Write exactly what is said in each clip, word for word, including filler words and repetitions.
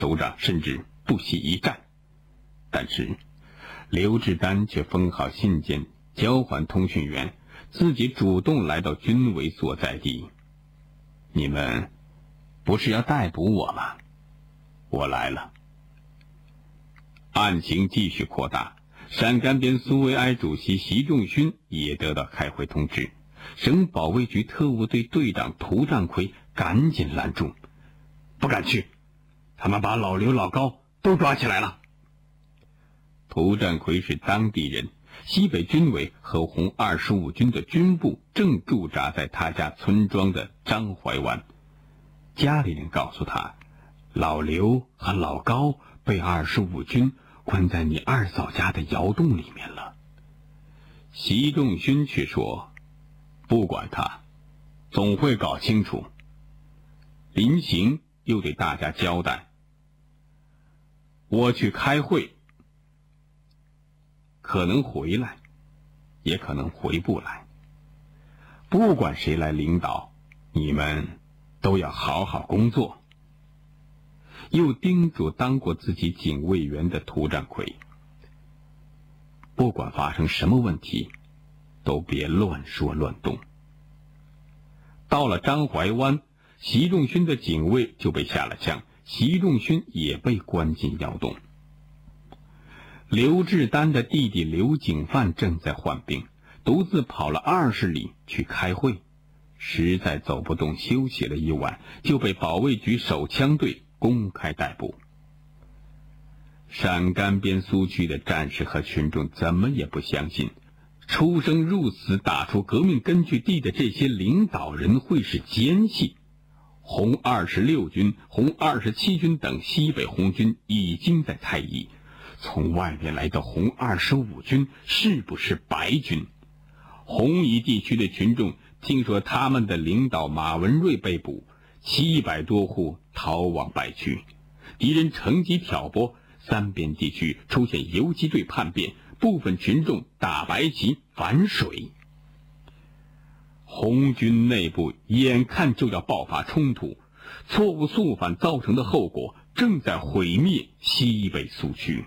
首长甚至不惜一战。但是刘志丹却封好信件，交还通讯员，自己主动来到军委所在地。你们不是要逮捕我吗？我来了。案情继续扩大，陕甘边苏维埃主席习仲勋也得到开会通知，省保卫局特务队队长涂占奎赶紧拦住，不敢去，他们把老刘老高都抓起来了。涂占奎是当地人，西北军委和红二十五军的军部正驻扎在他家村庄的张淮湾。家里人告诉他，老刘和老高被二十五军关在你二嫂家的窑洞里面了。习仲勋却说，不管他，总会搞清楚。临行又对大家交代，我去开会，可能回来，也可能回不来。不管谁来领导，你们都要好好工作。又叮嘱当过自己警卫员的涂占奎，不管发生什么问题，都别乱说乱动。到了张淮湾，习仲勋的警卫就被下了枪，习仲勋也被关进窑洞。刘志丹的弟弟刘景范正在患病，独自跑了二十里去开会，实在走不动，休息了一晚，就被保卫局手枪队公开逮捕。陕甘边苏区的战士和群众怎么也不相信，出生入死打出革命根据地的这些领导人会是奸细。红二十六军、红二十七军等西北红军已经在猜疑，从外面来的红二十五军是不是白军？红夷地区的群众听说他们的领导马文瑞被捕，七百多户逃往白区，敌人乘机挑拨，三边地区出现游击队叛变，部分群众打白旗反水。红军内部眼看就要爆发冲突，错误肃反造成的后果正在毁灭西北苏区。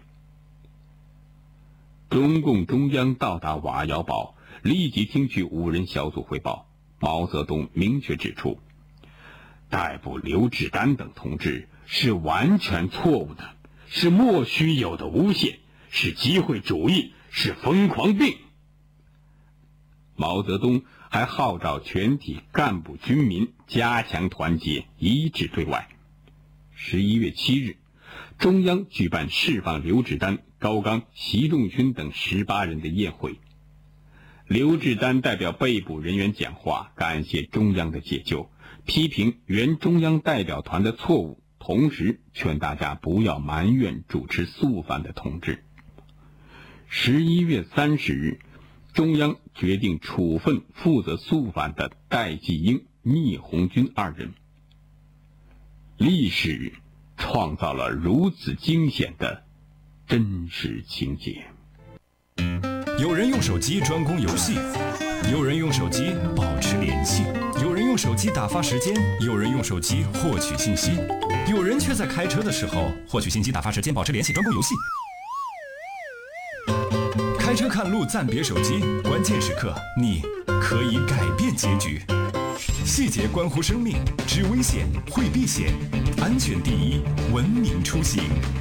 中共中央到达瓦窑堡，立即听取五人小组汇报。毛泽东明确指出，逮捕刘志丹等同志是完全错误的，是莫须有的诬陷，是机会主义，是疯狂病。毛泽东还号召全体干部军民加强团结，一致对外。十一月七日，中央举办释放刘志丹、高岗、习仲勋等十八人的宴会。刘志丹代表被捕人员讲话，感谢中央的解救，批评原中央代表团的错误，同时劝大家不要埋怨主持肃反的同志。十一月三十日，中央决定处分负责肃反的戴季英、聂红军二人。历史创造了如此惊险的真实情节。 有人用手机专攻游戏，有人用手机保持联系，有人用手机打发时间，有人用手机获取信息，有人却在开车的时候获取信息、打发时间、保持联系、专攻游戏。开车看路暂别手机，关键时刻你可以改变结局。细节关乎生命，知危险会避险，安全第一，文明出行。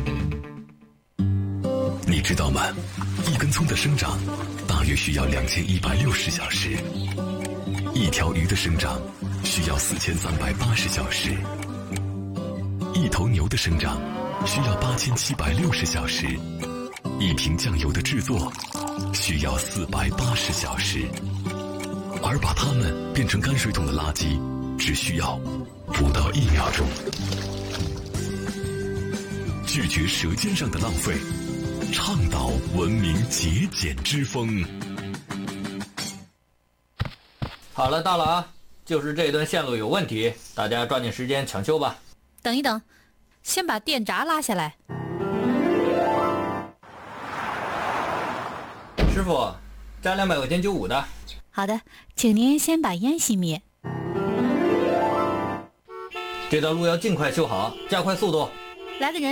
你知道吗？一根葱的生长大约需要两千一百六十小时，一条鱼的生长需要四千三百八十小时，一头牛的生长需要八千七百六十小时，一瓶酱油的制作需要四百八十小时，而把它们变成泔水桶的垃圾只需要不到一秒钟。拒绝舌尖上的浪费，倡导文明节俭之风。 好了，到了啊，就是这段线路有问题，大家抓紧时间抢修吧。 等一等，先把电闸拉下来。 师傅，加两百块钱九五的。 好的，请您先把烟熄灭。 这条路要尽快修好，加快速度。 来个人。